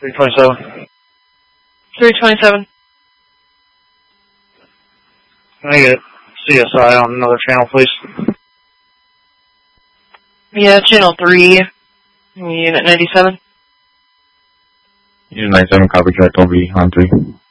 327. 327. Can I get CSI on another channel, please? Yeah, channel 3, unit 97. Unit 97, copy track over on 3.